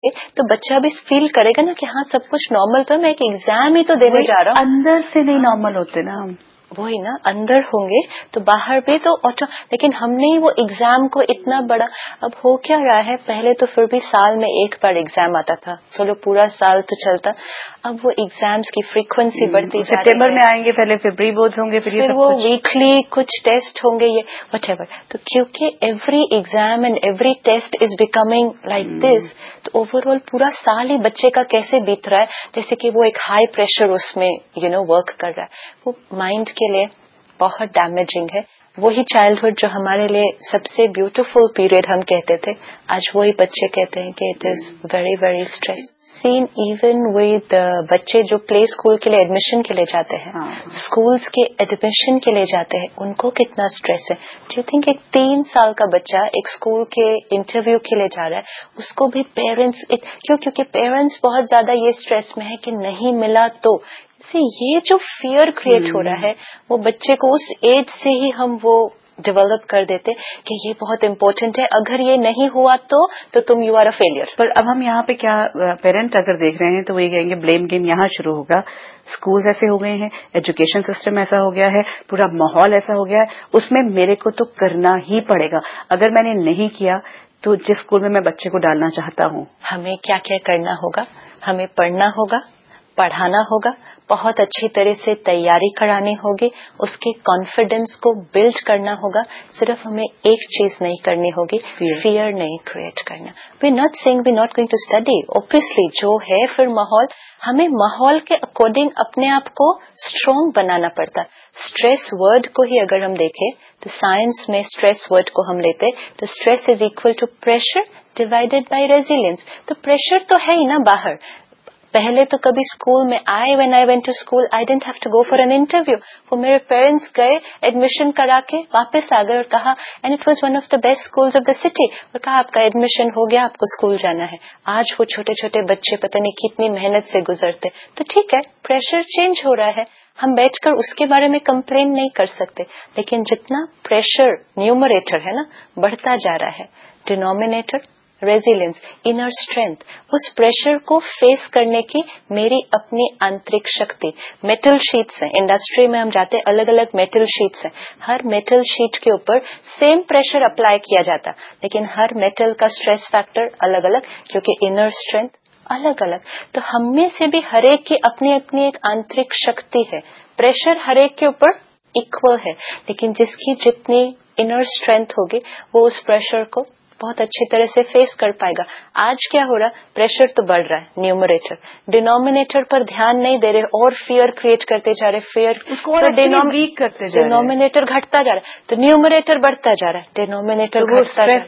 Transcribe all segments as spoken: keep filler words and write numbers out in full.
تو بچہ بھی فیل کرے گا نا کہ ہاں سب کچھ نارمل تو میں ایک ایگزام ہی تو دینے جا رہا ہوں. اندر سے نہیں نارمل ہوتے نا ہم, وہی نا اندر ہوں گے تو باہر بھی تو آٹو. لیکن ہم نے وہ ایگزام کو اتنا بڑا, اب ہو کیا رہا ہے, پہلے تو پھر بھی سال میں ایک بار ایگزام آتا تھا, چلو پورا سال تو چلتا. اب وہ ایگزامز کی فریکوینسی بڑھتی جا رہی ہے. سپٹمبر میں آئیں گے, پہلے فیبرری بورڈز ہوں گے, پھر وہ ویکلی کچھ ٹیسٹ ہوں گے, یہ وٹ ایور. تو کیونکہ every exam and every test is becoming like this, تو اوور آل پورا سال ہی بچے کا کیسے بیت رہا ہے جیسے کہ وہ ایک ہائی پریشر اس میں یو نو ورک کر رہا ہے. وہ مائنڈ کے لیے بہت ڈیمیجنگ ہے. وہی چائلڈہڈ جو ہمارے لیے سب سے بیوٹیفل پیریڈ ہم کہتے تھے, آج وہی بچے کہتے ہیں کہ it is very very stress. Scene even with بچے جو پلے اسکول کے لیے ایڈمیشن کے لیے جاتے ہیں, اسکولس کے ایڈمیشن کے لیے جاتے ہیں, ان کو کتنا اسٹریس ہے. ڈو یو تھنک ایک تین سال کا بچہ ایک اسکول کے انٹرویو کے لیے جا رہا ہے, اس کو بھی پیرنٹس کیوں, کیونکہ پیرنٹس بہت زیادہ یہ اسٹریس میں ہے کہ نہیں ملا تو. سے یہ جو فیئر کریٹ ہو رہا ہے وہ بچے کو اس ایج سے ہی ہم وہ ڈیولپ کر دیتے کہ یہ بہت امپورٹنٹ ہے, اگر یہ نہیں ہوا تو تو تم یو آر اے فیلئر. پر اب ہم یہاں پہ کیا پیرنٹ اگر دیکھ رہے ہیں تو وہ یہ کہیں گے بلیم گیم یہاں شروع ہوگا. اسکول ایسے ہو گئے ہیں, ایجوکیشن سسٹم ایسا ہو گیا ہے, پورا ماحول ایسا ہو گیا ہے, اس میں میرے کو تو کرنا ہی پڑے گا. اگر میں نے نہیں کیا تو جس اسکول میں میں بچے کو ڈالنا چاہتا ہوں. ہمیں کیا کیا کرنا ہوگا, ہمیں پڑھنا ہوگا, پڑھانا ہوگا, بہت اچھی طرح سے تیاری کرانی ہوگی, اس کے کانفیڈینس کو بلڈ کرنا ہوگا. صرف ہمیں ایک چیز نہیں کرنی ہوگی, فیئر نہیں کریٹ کرنا. وی not seeing we not going to study, obviously جو ہے پھر ماحول, ہمیں ماحول کے اکارڈنگ اپنے آپ کو اسٹرانگ بنانا پڑتا ہے. اسٹریس ورڈ کو ہی اگر ہم دیکھیں تو سائنس میں اسٹریس ورڈ کو ہم لیتے تو stress is equal to pressure divided by resilience. تو پریشر تو ہے ہی نا باہر. پہلے تو کبھی اسکول میں آئے, when I went to school I didn't have to go for an interview. وہ میرے پیرنٹس گئے, ایڈمیشن کرا کے واپس آ گئے اور کہا, and it was one of the best schools of the city, اور کہا آپ کا ایڈمیشن ہو گیا, آپ کو اسکول جانا ہے. آج وہ چھوٹے چھوٹے بچے پتہ نہیں کتنی محنت سے گزرتے. تو ٹھیک ہے, پریشر چینج ہو رہا ہے, ہم بیٹھ کر اس کے بارے میں کمپلین نہیں کر سکتے, لیکن جتنا پریشر نیومریٹر ہے نا بڑھتا جا رہا ہے, ڈینومینیٹر ریزیلینس, انر اسٹرینتھ, اس پریشر کو فیس کرنے کی میری اپنی آنترک شکتی. میٹل شیٹس ہیں, انڈسٹری میں ہم جاتے الگ الگ میٹل شیٹس ہیں, ہر میٹل شیٹ کے اوپر سیم پریشر اپلائی کیا جاتا, لیکن ہر میٹل کا اسٹریس فیکٹر الگ الگ, کیونکہ انر اسٹرینتھ الگ الگ. تو ہم میں سے بھی ہر ایک کی اپنی اپنی ایک آنترک شکتی ہے. پریشر ہر ایک کے اوپر ایکول ہے, لیکن جس کی جتنی انر اسٹرینتھ ہوگی وہ اس پریشر کو بہت اچھی طرح سے فیس کر پائے گا. آج کیا ہو رہا, پریشر تو بڑھ رہا ہے, نیومریٹر, ڈینومینیٹر پر دھیان نہیں دے رہے اور فیئر کریٹ کرتے جا رہے, فیئر ڈینومینیٹر گھٹتا جا رہا ہے تو نیومریٹر بڑھتا جا رہا ہے, ڈینومینیٹر گھٹتا جا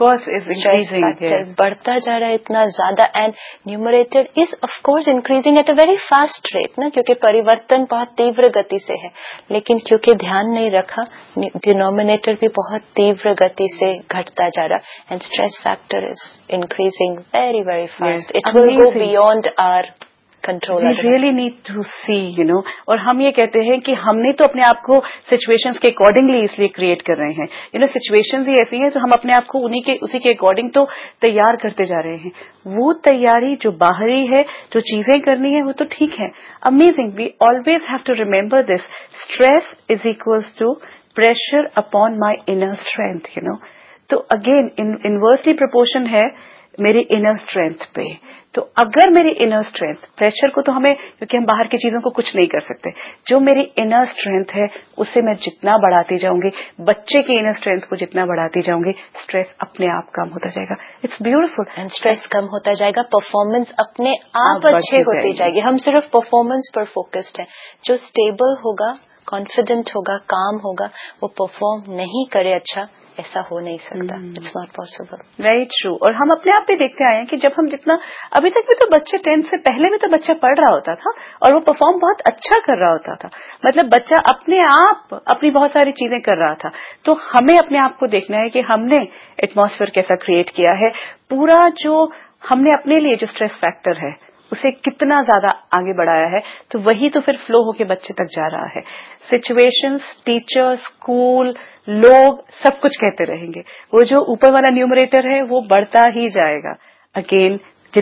رہا ہے, بڑھتا جا رہا ہے اتنا زیادہ, and numerator is of course increasing at a very fast rate نا, کیونکہ پریورتن بہت تیور گتی سے ہے, لیکن کیونکہ دھیان نہیں رکھا ڈینومینیٹر بھی بہت تیور گتی سے گھٹتا جا رہا. And stress factor is increasing very, very fast. Yes. It will Amazing. Go beyond our control. We really need to see, you know. اور ہم یہ کہتے ہیں کہ ہم نے تو اپنے آپ کو سچویشنز کے اکارڈنگلی اس لیے کریٹ کر رہے ہیں. یو نو سچویشنز ہی ایسی ہیں تو ہم اپنے آپ کو انہی کے اسی کے اکارڈنگ تو تیار کرتے جا رہے ہیں. وہ تیاری جو باہری ہے, جو چیزیں کرنی ہے, وہ تو ٹھیک ہے. Amazing. We always have to remember this. Stress is equals to pressure upon my inner strength, you know. تو اگین انورسلی پرپورشن ہے میری انر اسٹرینتھ پہ. تو اگر میری انر اسٹرینتھ, پریشر کو تو ہمیں, کیونکہ ہم باہر کی چیزوں کو کچھ نہیں کر سکتے, جو میری انر اسٹرینتھ ہے اسے میں جتنا بڑھاتی جاؤں گی, بچے کی انر اسٹرینتھ کو جتنا بڑھاتی جاؤں گی, اسٹریس اپنے آپ کم ہوتا جائے گا. It's beautiful. اینڈ اسٹریس کم ہوتا جائے گا, پرفارمنس اپنے آپ اچھے ہوتی جائے گی. ہم صرف پرفارمنس پر فوکسڈ ہیں. جو اسٹیبل ہوگا, کانفیڈنٹ ہوگا, کام ہوگا, وہ پرفارم نہیں کرے اچھا, ایسا ہو نہیں سکتا. It's not possible. Very true. اور ہم اپنے آپ بھی دیکھتے آئے ہیں کہ جب ہم جتنا ابھی تک بھی تو بچے ٹینتھ سے پہلے بھی تو بچہ پڑھ رہا ہوتا تھا اور وہ پرفارم بہت اچھا کر رہا ہوتا تھا. مطلب بچہ اپنے آپ اپنی بہت ساری چیزیں کر رہا تھا. تو ہمیں اپنے آپ کو دیکھنا ہے کہ ہم نے ایٹماسفیئر کیسا کریٹ کیا ہے, پورا جو ہم نے اپنے لیے جو اسٹریس فیکٹر ہے اسے کتنا زیادہ آگے بڑھایا ہے. تو وہی تو پھر فلو ہو کے بچے تک جا رہا ہے. سچویشنز, ٹیچر, اسکول, لوگ سب کچھ کہتے رہیں گے, وہ جو اوپر والا نیومریٹر ہے وہ بڑھتا ہی جائے گا. اگین